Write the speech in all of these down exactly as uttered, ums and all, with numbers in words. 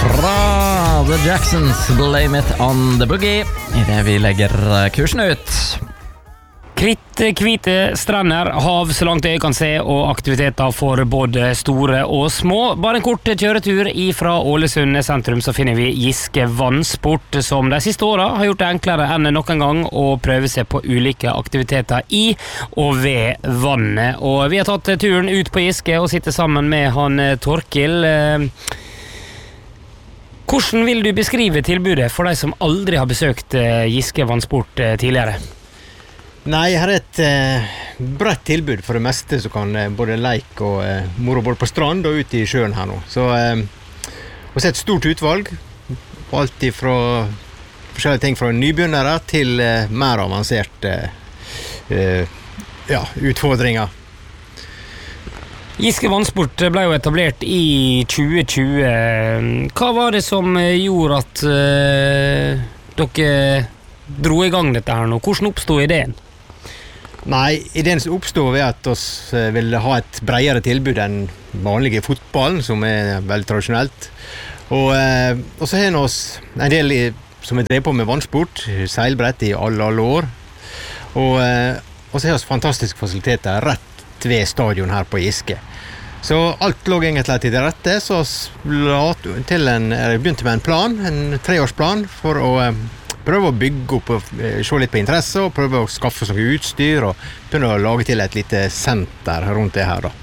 fra The Jacksons Blame It On The Boogie I det vi legger kursen ut. Kritthvite strender, hav så langt jeg kan se, og aktiviteter for både store og små. Bare en kort kjøretur fra Ålesund sentrum så finner vi Giske Vannsport, som de siste årene har gjort det enklere enn noen gang å prøve seg på ulike aktiviteter i og ved vannet. Og vi har tatt turen ut på Giske og sitter sammen med han Torkil. Hvordan vil du beskrive tilbudet for de som aldri har besøkt Giske Vannsport tidligere? Nei, her er et eh, bredt tilbud for det meste som kan eh, både leik og eh, moro både på strand og ut i sjøen her nå. Så eh, vi har et stort utvalg på alt fra forskjellige ting fra nybegynnere til eh, mer avanserte eh, ja, utfordringer. Giske Vannsport ble jo etablert i tjue tjue. Hva var det som gjorde at eh, dere dro i gang dette her nå? Hvordan oppstod ideen? Nei, ideen som oppstod ved at vi ville ha et bredere tilbud enn vanlige fotballen, som er veldig tradisjonelt. Og, eh, og så har vi oss en del i, som vi drev på med vannsport, seilbrett i alle, alle år. Og, eh, og så har vi fantastiske fasiliteter rett ved stadion her på Giske. Så alt lå egentlig til det rette, så vi til en, begynte med en plan, en treårsplan, for å eh, prøve å bygge opp og se litt på interesse, og prøve å skaffe oss noe utstyr, og begynne å lage til et lite senter rundt det her da.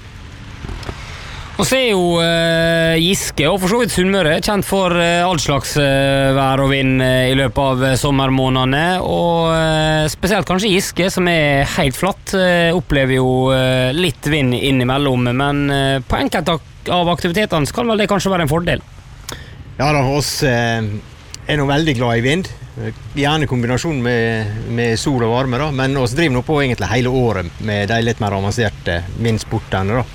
Og så er jo uh, Giske, og for så vidt Sunnmøre, kjent for uh, all slags uh, vær og vind uh, i løpet av uh, sommermånedene, og uh, spesielt kanskje Giske, som er helt flatt, uh, opplever jo uh, litt vind innimellom, men uh, på enkelte av aktivitetene skal vel det kanskje være en fordel? Ja da, oss uh, er nå veldig glad i vind, gjerne kombinasjon med, med sol og varme da, men oss driver nå på egentlig hele året med de litt mer avanserte vindsportene da.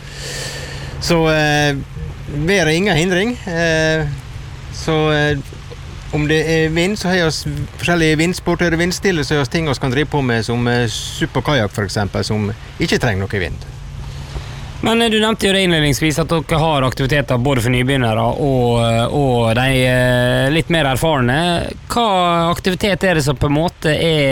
Så eh, vær er ingen hindring, eh, så eh, om det er vind så har vi oss forskjellige vindsport, er det vindstille så har vi ting vi kan drive på med som eh, superkajak for eksempel, som ikke trenger noe vind. Men du nevnte jo det innledningsvis at dere har aktiviteter både for nybegynnere og, og de litt mer erfarne. Hva aktivitet er det som på en måte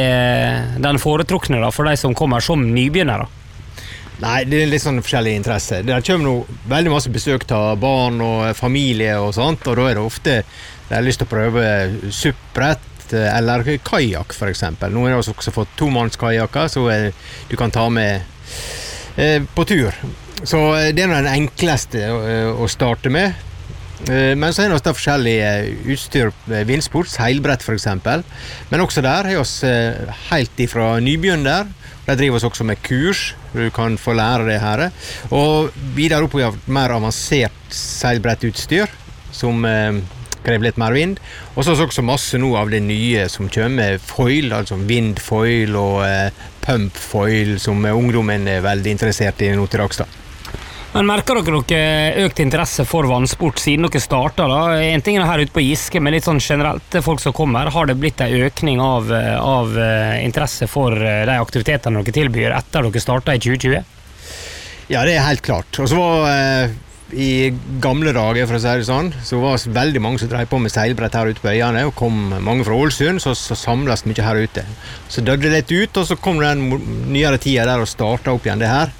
er den foretrukne da, for de som kommer som nybegynnere? Nei, det er litt sånn forskjellige interesser. Det kommer nå veldig masse besøk av barn og familie og sånt, og da er det ofte de har lyst til å prøve suppbrett eller kajak for eksempel. Nå har vi også fått tomannskajakker, så du kan ta med eh, på tur. Så det er den enkleste å starte med. Men så er det også forskjellige utstyr, vindsport, seilbrett for eksempel. Men også der er vi helt ifra nybegynner. Der driver vi også med kurs, du kan få lære det her. Og videre opp i mer avansert seilbrettutstyr, som krever litt mer vind. Og så er det også masse nå av det nye som kommer, foil, altså vindfoil og pumpfoil, som ungdommen er veldig interessert i nå til dags da. Men merker dere noe økt interesse for vannsport siden dere startet da? En ting er her ute på Giske, men litt sånn generelt folk som kommer, har det blitt en økning av, av interesse for de aktivitetene dere tilbyr etter dere startet i tjue tjue? Ja, det er helt klart. Og så var eh, i gamle dager, for å si det sånn, så var det veldig mange som drev på med seilbrett her ute på øyene, og kom mange fra Ålesund, så, så samles mye her ute. Så døde det litt ut, og så kom den nyere tida der og startet opp igjen det her.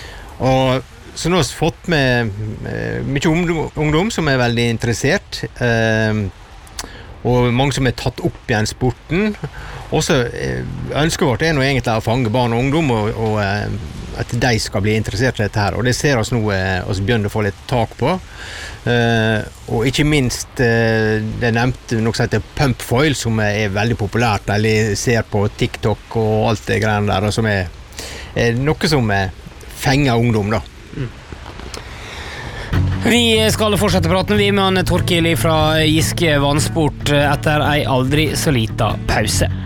Og så nå har vi fått med eh, mye ungdom, ungdom som er veldig interessert, eh, og mange som er tatt opp igjen sporten. Også eh, ønsket vårt er nå egentlig å fange barn og ungdom, og, og eh, at de skal bli interessert i dette her. Og det ser oss nå, eh, oss begynner å få litt tak på. Eh, og ikke minst, eh, det nevnte noe som heter pumpfoil, som er veldig populært, eller ser på TikTok og alt det greiene der, og som er, er noe som eh, fenger ungdom da. Vi skal fortsette praten vi med Torkil fra Giske Vannsport etter ei aldri så lita pause.